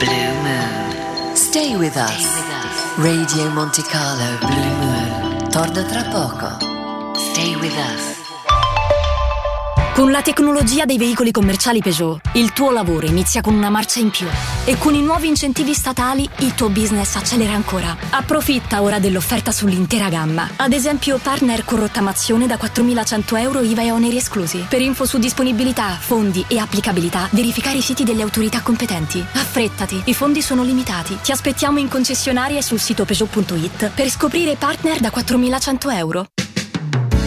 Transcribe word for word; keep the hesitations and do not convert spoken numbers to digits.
Blue Moon. Stay with us. Stay with us. Radio Monte Carlo Blue Moon. Torna tra poco. Stay with us. Con la tecnologia dei veicoli commerciali Peugeot, il tuo lavoro inizia con una marcia in più. E con i nuovi incentivi statali, il tuo business accelera ancora. Approfitta ora dell'offerta sull'intera gamma. Ad esempio, partner con rottamazione da quattromilacento euro I V A e oneri esclusi. Per info su disponibilità, fondi e applicabilità, verificare i siti delle autorità competenti. Affrettati, i fondi sono limitati. Ti aspettiamo in concessionaria e sul sito Peugeot punto it per scoprire partner da quattromilacento euro.